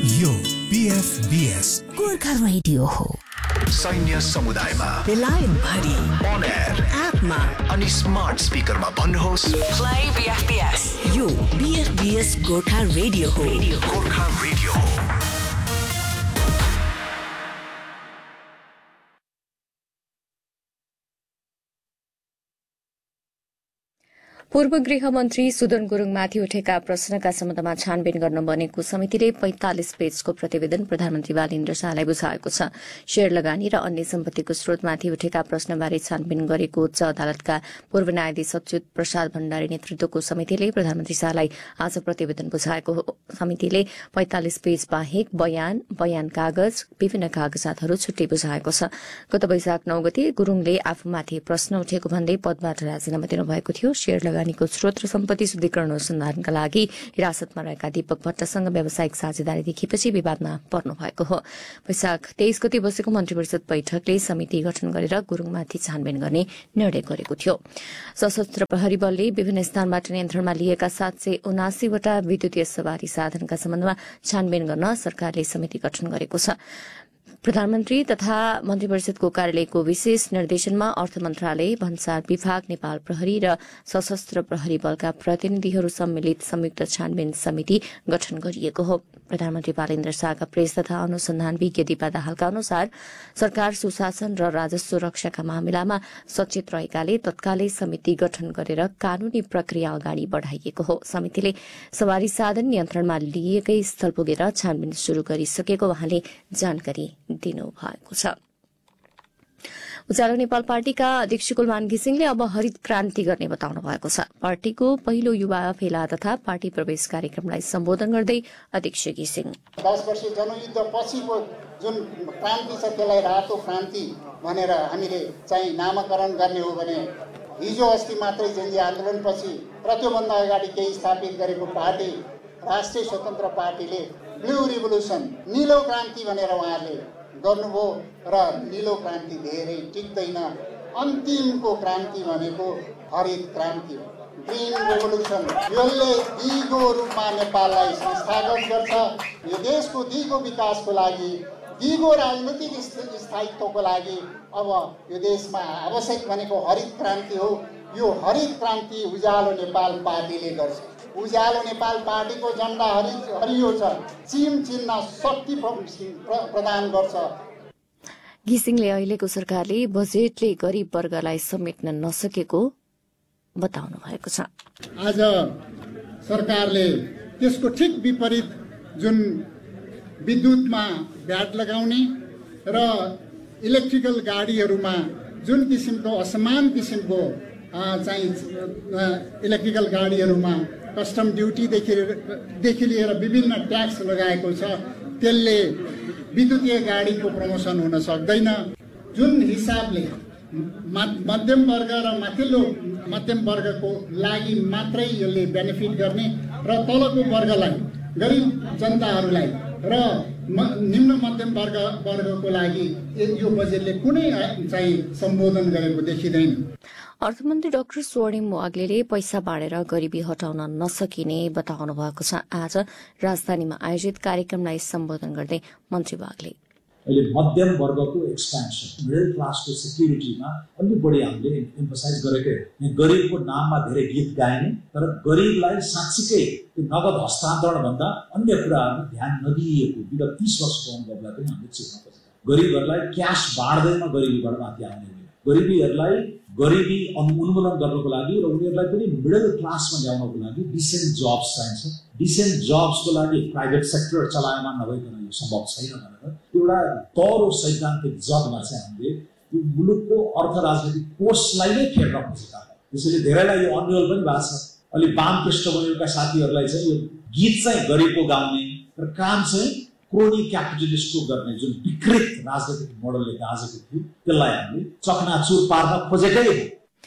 यो PFBS Gorkha radio हो। सैन्य समुदायमा बेलायत भरि on air एपमा अनि स्मार्ट स्पिकरमा भन्नुहोस् प्ले BFBS। यो BFBS गोर्खा रेडियो हो। गोर्खा रेडियो हो। पूर्व गृहमन्त्री सुदन गुरूङमाथि उठेका प्रश्नका सम्बन्धमा छानबिन गर्न बनेको समितिले 45 पेजको प्रतिवेदन प्रधानमन्त्री बालेन्द्र शाहलाई बुझाएको छ। शेयर लगानी र अन्य सम्पत्तिको स्रोतमाथि उठेका प्रश्नबारे छानबिन गरेको उच्च अदालतका पूर्व न्यायाधीश अच्युत प्रसाद भण्डारी नेतृत्वको समितिले प्रधानमन्त्री शाहलाई आज प्रतिवेदन बुझाएको हो। समितिले 45 पेज बाहेक बयान कागज विभिन्न कागजातहरू छुट्टै बुझाएको छ। गत वैशाख 9 गते गुरूङले आफूमाथि प्रश्न उठेको भन्दै पदबाट राजीनामा दिनुभएको थियो। शेयर लगानीको स्रोत र सम्पत्ति शुद्धिकरण अनुसन्धानका लागि हिरासतमा रहेका दीपक भट्टसँग व्यावसायिक साझेदारी देखिएपछि विवादमा पर्नु भएको हो। वैशाख 23 गते बसेको मन्त्रीपरिषद बैठकले समिति गठन गरेर गुरूङमाथि छानबिन गर्ने निर्णय गरेको थियो। सशस्त्र प्रहरी बलले विभिन्न स्थानबाट नियन्त्रणमा लिएका 779 वटा विद्युतीय सवारी साधनका सम्बन्धमा छानबिन गर्न सरकारले समिति गठन गरेको छ। प्रधानमन्त्री तथा मन्त्रीपरिषदको कार्यालयको विशेष निर्देशनमा अर्थ मन्त्रालय, भन्सार विभाग, नेपाल प्रहरी र सशस्त्र प्रहरी बलका प्रतिनिधिहरू सम्मिलित संयुक्त छानबिन समिति गठन गरिएको हो। प्रधानमन्त्री बालेन्द्र शाहका प्रेस तथा अनुसन्धान विज्ञ दीपा दाहालका अनुसार सरकार सुशासन र राजस्व रक्षाका मामिलामा सचेत रहेकाले तत्कालै समिति गठन गरेर कानूनी प्रक्रिया अगाडि बढ़ाइएको हो। समितिले सवारी साधन नियन्त्रणमा लिएकै स्थल पुगेर छानबिन शुरू गरिसकेको उहाँले जानकारी दिनुभएको छ। उज्यालो नेपाल पार्टीका अध्यक्ष कुलमान घिसिङले अब हरित क्रान्ति गर्ने बताउनु भएको छ। पार्टीको पहिलो युवा फेला तथा पार्टी प्रवेश कार्यक्रमलाई सम्बोधन गर्दै अध्यक्ष घिसिङ 10 वर्ष जनयुद्ध पछिको जुन क्रान्ति छ त्यसलाई रातो क्रान्ति भनेर हामीले चाहिँ नामकरण गर्ने हो भने हिजो अस्ति मात्रै जनजी आन्दोलनपछि र त्योभन्दा अगाडि केही स्थापित गरेको पार्टी राष्ट्रिय स्वतन्त्र पार्टीले ब्लू रिभोल्युसन नीलो क्रान्ति भनेर उहाँले गर्नुभयो र नीलो क्रान्ति धेरै टिक्दैन। अन्तिमको क्रान्ति भनेको हरित क्रान्ति हो, ग्रीन रेभोल्युसन। यसले दिगो रूपमा नेपाललाई संस्थागत गर्छ। यो देशको दिगो विकासको लागि, दिगो राजनीतिक स्थायित्वको लागि अब यो देशमा आवश्यक भनेको हरित क्रान्ति हो। यो हरित क्रान्ति उज्यालो नेपाल पार्टीले गर्छ। उज्यालो नेपाल पार्टीको झण्डा हरियो छ, चिम चिन्ह शक्ति प्रदान गर्छ। घिसिङले अहिलेको सरकारले बजेटले गरीब वर्गलाई समेट्न नसकेको बताउनु भएको छ। आज सरकारले त्यसको ठिक विपरीत जुन विद्युतमा भ्याट लगाउने र इलेक्ट्रिकल गाडीहरूमा जुन किसिमको असमान किसिमको चाहिँ इलेक्ट्रिकल गाडीहरूमा कस्टम ड्युटीदेखि लिएर विभिन्न ट्याक्स लगाएको छ, त्यसले विद्युतीय गाडीको प्रमोसन हुन सक्दैन। जुन हिसाबले मध्यम वर्ग र माथिल्लो मध्यम वर्गको लागि मात्रै यसले बेनिफिट गर्ने र तलको वर्गलाई, गरिब जनताहरूलाई र निम्न मध्यम वर्गको लागि यो बजेटले कुनै चाहिँ सम्बोधन गरेको देखिँदैन। अर्थमन्त्री डाक्टर स्वर्णिम वाग्लेले पैसा बाँडेर गरिबी हटाउन नसकिने बताउनु भएको छ। आज राजधानीमा आयोजित कार्यक्रमलाई सम्बोधन गर्दै मन्त्री वाग्ले अहिले मध्यम वर्गको एक्सपेन्सन, मिडल क्लासको सेक्युरिटीमा अलि बढी हामीले एम्फसाइज गरेकै हो। गरिबको नाममा धेरै गीत गाइने, तर गरिबलाई साँच्चीकै त्यो नगद हस्तान्तरण भन्दा अन्य कुराहरूमा ध्यान नदिएको विगत 30 वर्षको अनुभवलाई पनि हामीले चिन्नुपर्छ। गरिबहरूलाई क्यास बाँड्दैमा गरिबीबाट माथि आउने, गरिबीहरूलाई गरिबी उन्मूलन गर्नको लागि र उनीहरूलाई पनि मिडल क्लासमा ल्याउनको लागि डिसेन्ट जब्स चाहिन्छ। डिसेन्ट जब्सको लागि प्राइभेट सेक्टर चलायमान नभइकन यो सम्भव छैन भनेर एउटा तरो सैद्धान्तिक जगमा चाहिँ हामीले यो मुलुकको अर्थ राजनीतिक कोषलाई नै फेर्न खोजेका हौँ। त्यसैले धेरैलाई यो अन्यल पनि भएको छ। अलि वाम पृष्ठभूमिका साथीहरूलाई चाहिँ यो गीत चाहिँ गरिबको गाउने र काम चाहिँ क्रोनी क्यापिटलिस्टको गर्ने जुन विकृत राजनीतिक मोडलले गाजेको थियो त्यसलाई हामीले चकनाचुर पार्न खोजेकै हो।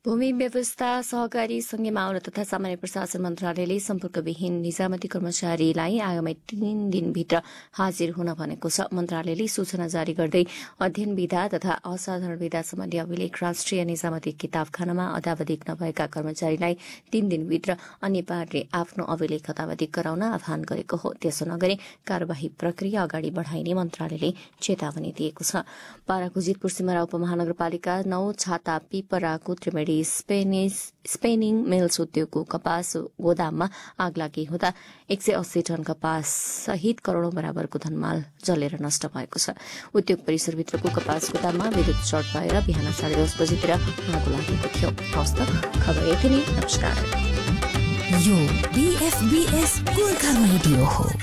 भूमि व्यवस्था सहकारी संघीय मामला तथा सामान्य प्रशासन मन्त्रालयले सम्पर्कविहीन निजामती कर्मचारीलाई आगामी 3 दिनभित्र हाजिर हुन भनेको छ। मन्त्रालयले सूचना जारी गर्दै अध्ययन विधा तथा असाधारण विधा सम्बन्धी अभिलेख राष्ट्रिय निजामती किताबखानामा अद्यावधिक नभएका कर्मचारीलाई 3 दिनभित्र अनिवार्य आफ्नो अभिलेख अद्यावधिक गराउन आह्वान गरेको हो। त्यसो नगरे कार्यवाही प्रक्रिया अगाडि बढ़ाइने मन्त्रालयले चेतावनी दिएको छ। बाराको जितपुर सिमरा उपमहानगरपालिका 9 छाता पिपराको त्रिवेणी स्पेनिङ मिल्स उद्योगको कपास गोदाममा आग लागि हुँदा 180 टन कपास सहित करोड़ौं बराबरको धनमाल जलेर नष्ट भएको छ। उद्योग परिसरभित्रको कपास गोदाममा विद्युत सर्ट भएर बिहान 10:30 बजेतिर आगो लागेको थियो। हस्त खबर यति नै। नमस्कार। यो BFBS गोर्खा रेडियो हो।